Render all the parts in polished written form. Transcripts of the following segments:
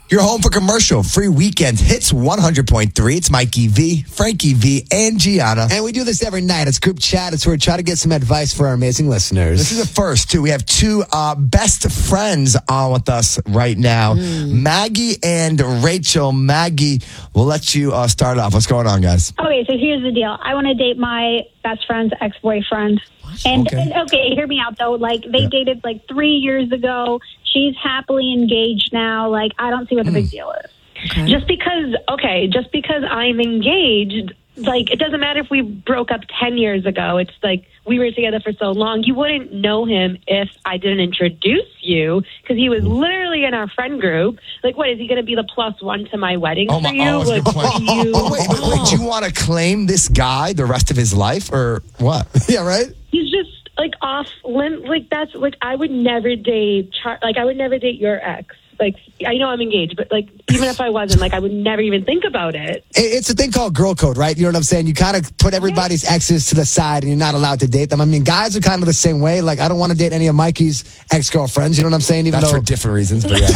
You're home for commercial-free weekend hits 100.3. It's Mikey V, Frankie V, and Gianna. And we do this every night. It's group chat. It's where we try to get some advice for our amazing listeners. This is the first, too. We have two best friends on with us right now. Maggie and Rachel. Maggie, we'll let you start off. What's going on, guys? Okay, so here's the deal. I want to date my best friend's ex-boyfriend. And hear me out, though. Like, they dated, 3 years ago. She's happily engaged now. Like, I don't see what the big deal is. Okay. Just because I'm engaged, it doesn't matter if we broke up 10 years ago. It's we were together for so long. You wouldn't know him if I didn't introduce you, because he was literally in our friend group. What, is he going to be the plus one to my wedding for you? Wait, do you want to claim this guy the rest of his life, or what? Yeah, right? He's just off limb. I would never date. I would never date your ex. I know I'm engaged, but even if I wasn't, I would never even think about it. It's a thing called girl code, right? You know what I'm saying? You kind of put everybody's exes to the side and you're not allowed to date them. I mean, guys are kind of the same way. I don't want to date any of Mikey's ex-girlfriends. You know what I'm saying? That's for different reasons, but yeah.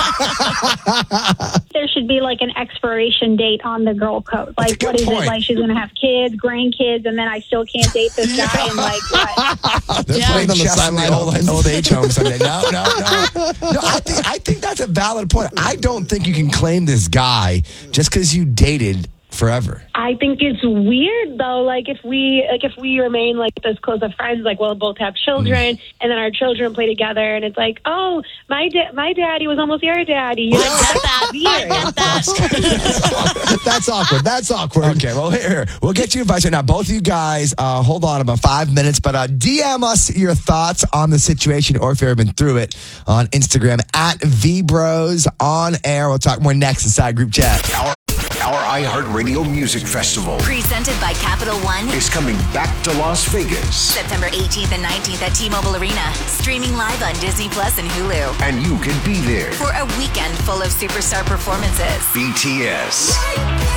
There should be an expiration date on the girl code. What is it? She's going to have kids, grandkids, and then I still can't date this guy and what? They're playing chess in the old age home someday. No, I think that's a valid point. I don't think you can claim this guy just because you dated forever. I think it's weird though. If we remain this close of friends, we'll both have children, and then our children play together, and it's oh, my daddy was almost your daddy. You know? I get that. That's awkward. Okay, well here we'll get you advice right now. Both of you guys, hold on about 5 minutes, but DM us your thoughts on the situation, or if you've ever been through it, on Instagram at VBros on air. We'll talk more next inside group chat. Our iHeartRadio Music Festival, Presented by Capital One, is coming back to Las Vegas. September 18th and 19th at T-Mobile Arena. Streaming live on Disney Plus and Hulu. And you can be there For a weekend full of superstar performances. BTS,